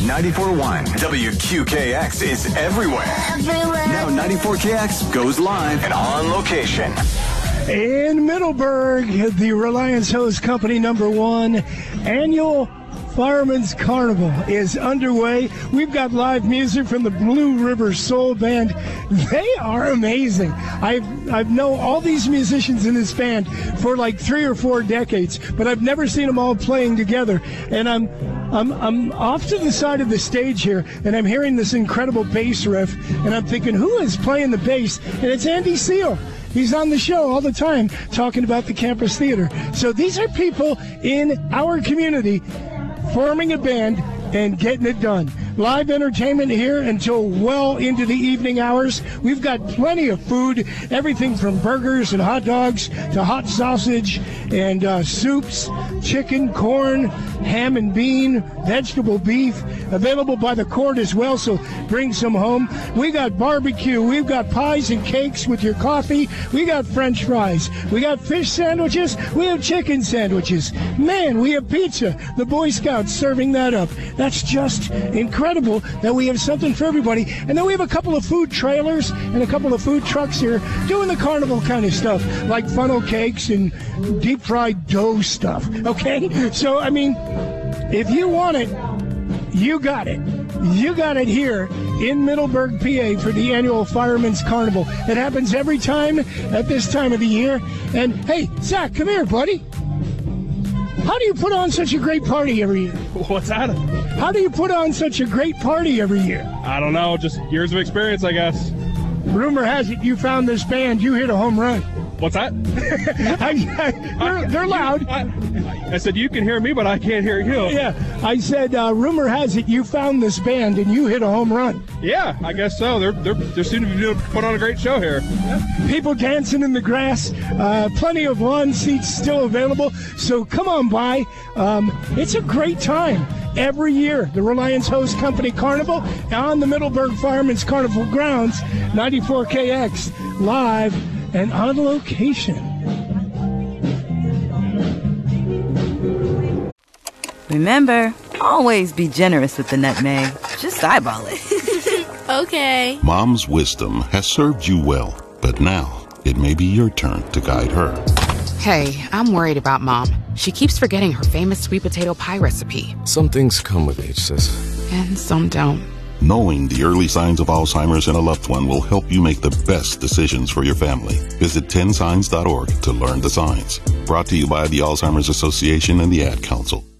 94.1 WQKX is everywhere. Now 94KX goes live and on location. In Middleburg, the Reliance Hose Company #1 annual Fireman's Carnival is underway. We've got live music from the Blue River Soul Band. They are amazing. I've known all these musicians in this band for like 3 or 4 decades, but I've never seen them all playing together. And I'm off to the side of the stage here, and I'm hearing this incredible bass riff, and I'm thinking, who is playing the bass? And it's Andy Seal. He's on the show all the time talking about the campus theater. So these are people in our community forming a band and getting it done. Live entertainment here until well into the evening hours. We've got plenty of food, everything from burgers and hot dogs to hot sausage and soups, chicken, corn, ham and bean, vegetable beef, available by the quart as well, so bring some home. We got barbecue. We've got pies and cakes with your coffee. We got French fries. We got fish sandwiches. We have chicken sandwiches. Man, we have pizza. The Boy Scouts serving that up. That's just incredible that we have something for everybody. And then we have a couple of food trailers and a couple of food trucks here doing the carnival kind of stuff, like funnel cakes and deep fried dough stuff. Okay? So, I mean, if you want it, you got it. You got it here in Middleburg, PA for the annual Fireman's Carnival. It happens every time at this time of the year. And, hey, Zach, come here, buddy. How do you put on such a great party every year? What's that? How do you put on such a great party every year? I don't know, just years of experience, I guess. Rumor has it you found this band, you hit a home run. What's that? They're loud. I said, you can hear me, but I can't hear you. Yeah, I said, rumor has it you found this band and you hit a home run. Yeah, I guess so. They're seem to be put on a great show here. People dancing in the grass, plenty of lawn seats still available, so come on by. It's a great time. Every year, the Reliance Hose Company Carnival on the Middleburg Fireman's Carnival grounds, 94KX, live and on location. Remember, always be generous with the nutmeg. Just eyeball it. Okay. Mom's wisdom has served you well, but now it may be your turn to guide her. Hey, I'm worried about Mom. She keeps forgetting her famous sweet potato pie recipe. Some things come with age, sis. And some don't. Knowing the early signs of Alzheimer's in a loved one will help you make the best decisions for your family. Visit 10signs.org to learn the signs. Brought to you by the Alzheimer's Association and the Ad Council.